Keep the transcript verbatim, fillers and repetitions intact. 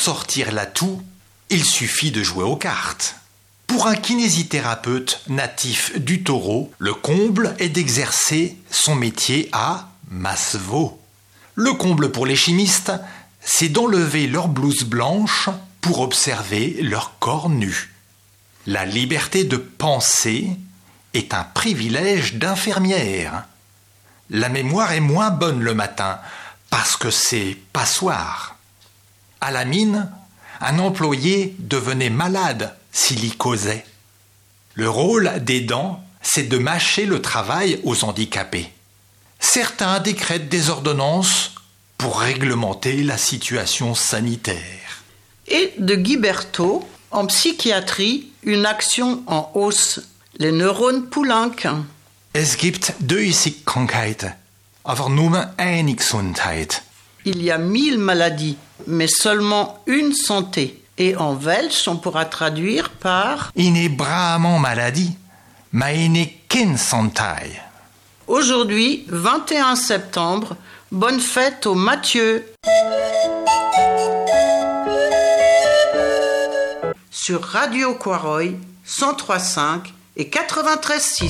sortir l'atout, il suffit de jouer aux cartes. Pour un kinésithérapeute natif du Taureau, le comble est d'exercer son métier à Masseveau. Le comble pour les chimistes, c'est d'enlever leur blouse blanche pour observer leur corps nu. La liberté de penser est un privilège d'infirmière. La mémoire est moins bonne le matin parce que c'est passoire. À la mine, un employé devenait malade s'il y causait. Le rôle des dents, c'est de mâcher le travail aux handicapés. Certains décrètent des ordonnances pour réglementer la situation sanitaire. Et de Guy Berthaud, en psychiatrie, une action en hausse, les neurones Poulenc. Es gibt dreißig Krankheiten, aber nur eine Gesundheit. Il y a mille maladies, mais seulement une santé. Et en welsh, on pourra traduire par Une brament maladie, mais une ken santai. Aujourd'hui, vingt et un septembre, bonne fête au Mathieu. Sur Radio Quaroy, cent trois virgule cinq et quatre-vingt-treize virgule six.